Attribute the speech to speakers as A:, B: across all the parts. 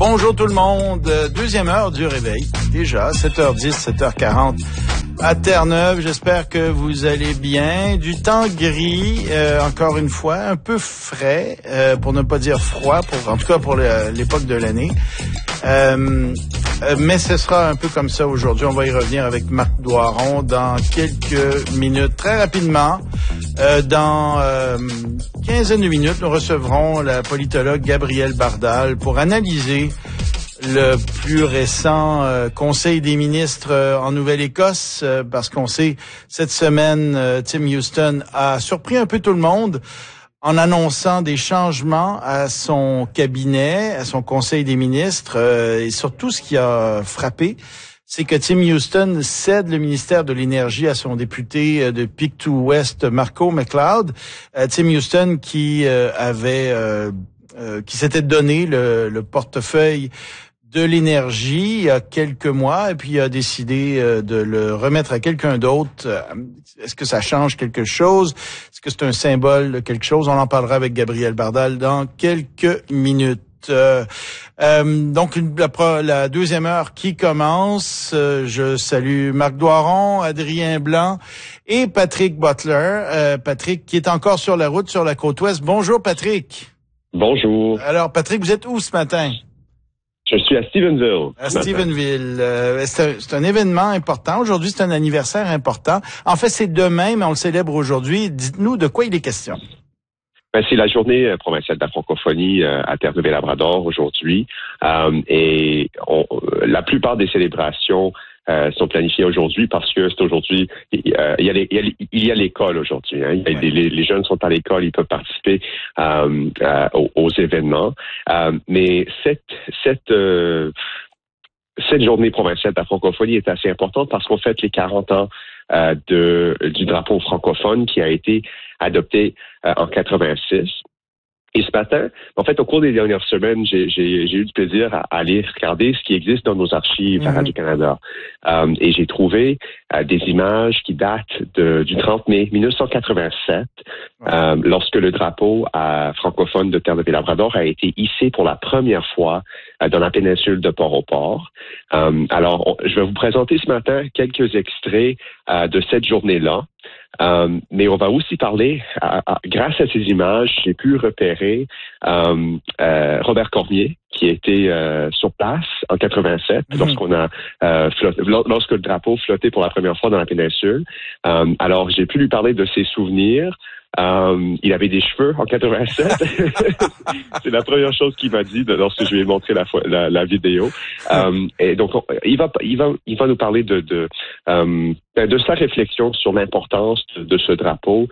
A: Bonjour tout le monde. Deuxième heure du réveil. Déjà, 7h10, 7h40 à Terre-Neuve. J'espère que vous allez bien. Du temps gris, encore une fois, un peu frais, pour ne pas dire froid, en tout cas pour l'époque de l'année. Mais ce sera un peu comme ça aujourd'hui. On va y revenir avec Marc Doiron dans quelques minutes. Très rapidement, dans quinzaine de minutes, nous recevrons la politologue Gabrielle Bardal pour analyser le plus récent Conseil des ministres en Nouvelle-Écosse, parce qu'on sait, cette semaine, Tim Houston a surpris un peu tout le monde en annonçant des changements à son cabinet, à son Conseil des ministres, et surtout ce qui a frappé, c'est que Tim Houston cède le ministère de l'Énergie à son député de Pictou-Ouest, Marco McLeod. Tim Houston qui s'était donné le portefeuille de l'énergie il y a quelques mois et puis a décidé de le remettre à quelqu'un d'autre. Est-ce que ça change quelque chose? Est-ce que c'est un symbole de quelque chose? On en parlera avec Gabrielle Bardal dans quelques minutes. Donc la deuxième heure qui commence, je salue Marc Doiron, Adrien Blanc et Patrick Butler. Patrick qui est encore sur la route sur la côte ouest. Bonjour Patrick.
B: Bonjour.
A: Alors Patrick, vous êtes où ce matin?
B: Je suis à Stephenville.
A: À Stephenville. C'est un événement important. Aujourd'hui, c'est un anniversaire important. En fait, c'est demain, mais on le célèbre aujourd'hui. Dites-nous de quoi il est question.
B: C'est la journée provinciale de la francophonie à Terre-Neuve-et-Labrador aujourd'hui. Et la plupart des célébrations sont planifiées aujourd'hui parce que c'est aujourd'hui, il y a l'école aujourd'hui. Hein. Les jeunes sont à l'école, ils peuvent participer aux événements. Mais cette journée provinciale de la francophonie est assez importante parce qu'on fête les 40 ans du drapeau francophone qui a été adopté en 86. Et ce matin, en fait, au cours des dernières semaines, j'ai eu du plaisir à aller regarder ce qui existe dans nos archives à Radio-Canada. Et j'ai trouvé des images qui datent du 30 mai 1987, lorsque le drapeau francophone de Terre-Neuve-et-Labrador a été hissé pour la première fois dans la péninsule de Port-au-Port. Alors, je vais vous présenter ce matin quelques extraits de cette journée-là. Mais on va aussi parler, grâce à ces images, j'ai pu repérer Robert Cormier, qui était sur place en 87, lorsque le drapeau flottait pour la première fois dans la péninsule. Alors, j'ai pu lui parler de ses souvenirs. Il avait des cheveux en 87. C'est la première chose qu'il m'a dit lorsque je lui ai montré la vidéo. Et donc, il va nous parler de sa réflexion sur l'importance de ce drapeau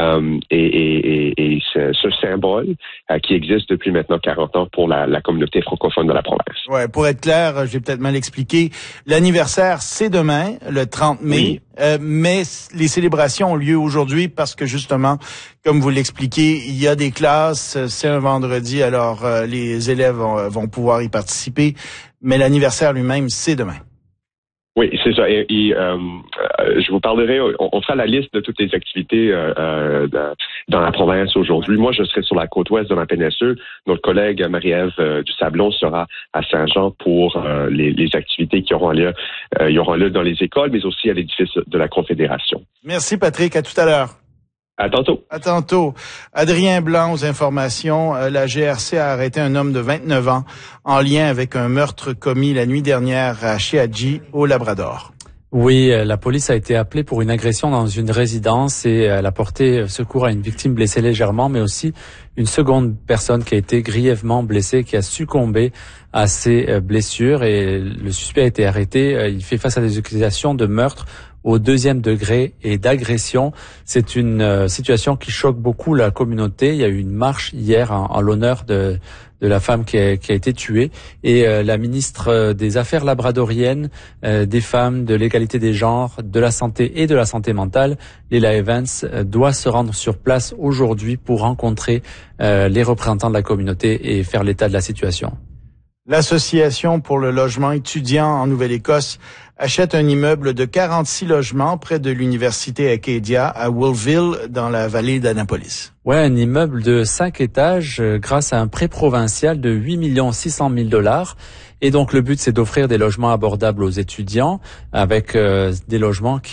B: et ce symbole qui existe depuis maintenant 40 ans pour la communauté francophone de la province.
A: Ouais, pour être clair, je vais peut-être mal expliquer. L'anniversaire, c'est demain, le 30 mai. Oui. Mais les célébrations ont lieu aujourd'hui parce que justement, comme vous l'expliquez, il y a des classes, c'est un vendredi, alors les élèves vont pouvoir y participer, mais l'anniversaire lui-même, c'est demain.
B: Oui, c'est ça. Et je vous parlerai, on fera la liste de toutes les activités dans la province aujourd'hui. Moi, je serai sur la côte ouest de la péninsule. Notre collègue Marie-Ève du Sablon sera à Saint-Jean pour les activités qui auront lieu dans les écoles, mais aussi à l'édifice de la Confédération.
A: Merci Patrick, à tout à l'heure.
B: À tantôt.
A: À tantôt. Adrien Blanc aux informations. La GRC a arrêté un homme de 29 ans en lien avec un meurtre commis la nuit dernière à Sheadji, au Labrador.
C: Oui, la police a été appelée pour une agression dans une résidence et elle a porté secours à une victime blessée légèrement, mais aussi une seconde personne qui a été grièvement blessée, qui a succombé à ses blessures et le suspect a été arrêté. Il fait face à des accusations de meurtre au 2e degré et d'agression. C'est une situation qui choque beaucoup la communauté. Il y a eu une marche hier en l'honneur de la femme qui a été tuée et la ministre des Affaires labradoriennes, des femmes, de l'égalité des genres, de la santé et de la santé mentale, Lila Evans, doit se rendre sur place aujourd'hui pour rencontrer les représentants de la communauté et faire l'état de la situation.
A: L'Association pour le logement étudiant en Nouvelle-Écosse achète un immeuble de 46 logements près de l'université Acadia à Woolville, dans la vallée d'Annapolis.
C: Ouais, un immeuble de 5 étages grâce à un prêt provincial de 8 600 000 $. Et donc le but, c'est d'offrir des logements abordables aux étudiants avec des logements qui